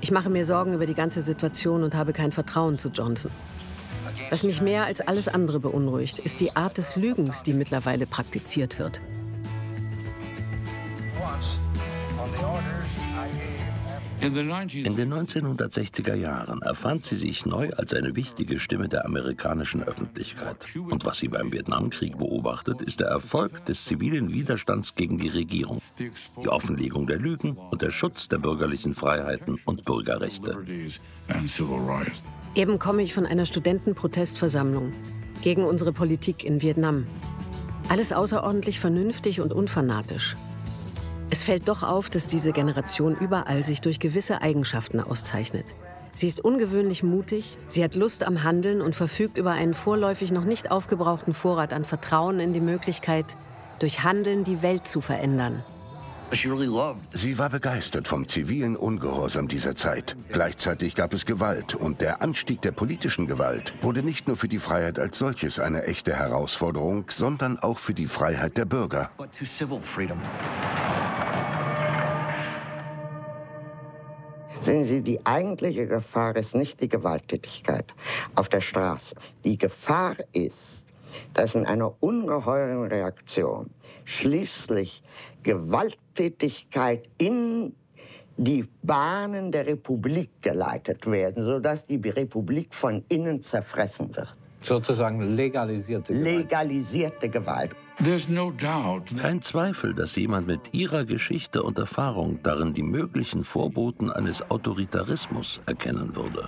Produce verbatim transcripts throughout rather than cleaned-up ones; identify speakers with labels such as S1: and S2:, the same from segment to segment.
S1: Ich mache mir Sorgen über die ganze Situation und habe kein Vertrauen zu Johnson. Was mich mehr als alles andere beunruhigt, ist die Art des Lügens, die mittlerweile praktiziert wird.
S2: In den neunzehnhundertsechziger Jahren erfand sie sich neu als eine wichtige Stimme der amerikanischen Öffentlichkeit. Und was sie beim Vietnamkrieg beobachtet, ist der Erfolg des zivilen Widerstands gegen die Regierung, die Offenlegung der Lügen und der Schutz der bürgerlichen Freiheiten und Bürgerrechte.
S1: Eben komme ich von einer Studentenprotestversammlung gegen unsere Politik in Vietnam. Alles außerordentlich vernünftig und unfanatisch. Es fällt doch auf, dass diese Generation überall sich durch gewisse Eigenschaften auszeichnet. Sie ist ungewöhnlich mutig, sie hat Lust am Handeln und verfügt über einen vorläufig noch nicht aufgebrauchten Vorrat an Vertrauen in die Möglichkeit, durch Handeln die Welt zu verändern.
S3: Sie war begeistert vom zivilen Ungehorsam dieser Zeit. Gleichzeitig gab es Gewalt und der Anstieg der politischen Gewalt wurde nicht nur für die Freiheit als solches eine echte Herausforderung, sondern auch für die Freiheit der Bürger.
S4: Sehen Sie, die eigentliche Gefahr ist nicht die Gewalttätigkeit auf der Straße. Die Gefahr ist, dass in einer ungeheuren Reaktion schließlich Gewalttätigkeit in die Bahnen der Republik geleitet werden, sodass die Republik von innen zerfressen wird.
S5: Sozusagen legalisierte Gewalt.
S4: Legalisierte Gewalt.
S2: Kein Zweifel, dass jemand mit ihrer Geschichte und Erfahrung darin die möglichen Vorboten eines Autoritarismus erkennen würde.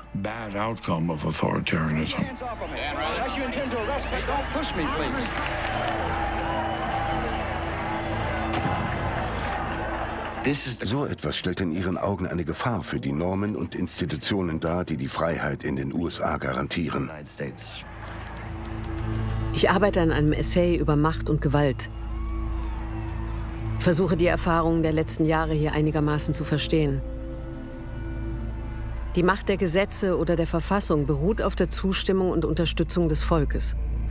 S3: So etwas stellt in ihren Augen eine Gefahr für die Normen und Institutionen dar, die die Freiheit in den U S A garantieren.
S1: Ich arbeite an einem Essay über Macht und Gewalt. Ich versuche, die Erfahrungen der letzten Jahre hier einigermaßen zu verstehen. Die Macht der Gesetze oder der Verfassung beruht auf der Zustimmung und Unterstützung des Volkes.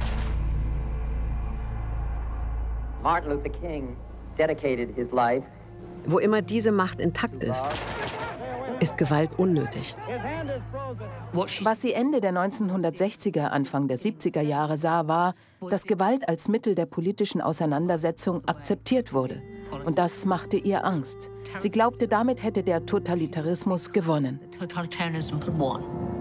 S6: Martin Luther King dedicated his life.
S1: Wo immer diese Macht intakt ist, ist Gewalt unnötig.
S7: Was sie Ende der neunzehnhundertsechziger, Anfang der siebziger Jahre sah, war, dass Gewalt als Mittel der politischen Auseinandersetzung akzeptiert wurde. Und das machte ihr Angst. Sie glaubte, damit hätte der Totalitarismus gewonnen.